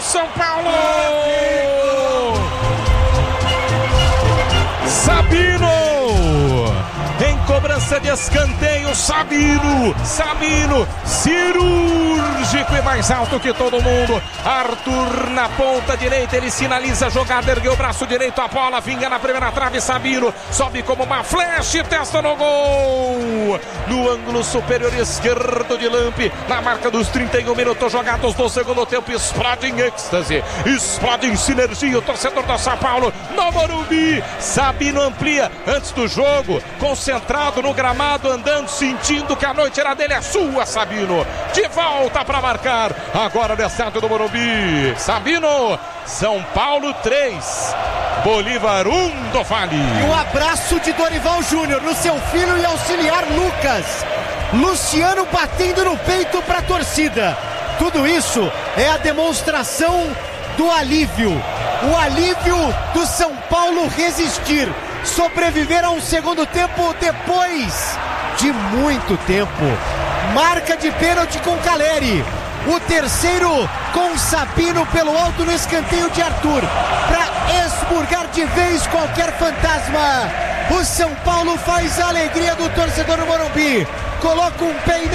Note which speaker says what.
Speaker 1: São Paulo! Sabino! Em cobrança de escanteio, Sabino, cirúrgico e mais alto que todo mundo. Arthur na ponta direita, ele sinaliza a jogada, ergueu o braço direito, a bola vinha na primeira trave, Sabino sobe como uma flecha e testa no gol. No ângulo superior esquerdo de Lampe, na marca dos 31 minutos jogados do segundo tempo, explode em êxtase, explode em sinergia o torcedor do São Paulo no Morumbi. Sabino amplia antes do jogo, concentrado no gramado, andando, sentindo que a noite era dele, é sua, Sabino, de volta para marcar, agora no estádio do Morumbi. Sabino, São Paulo 3, Bolívar 1 do Vale.
Speaker 2: E o abraço de Dorival Júnior no seu filho e auxiliar Lucas. Luciano batendo no peito para a torcida. Tudo isso é a demonstração do alívio. O alívio do São Paulo resistir, sobreviver a um segundo tempo depois de muito tempo. Marca de pênalti com Caleri. O terceiro com Sabino pelo alto no escanteio de Arthur, para expurgar de vez qualquer fantasma. O São Paulo faz a alegria do torcedor no Morumbi. Coloca um pé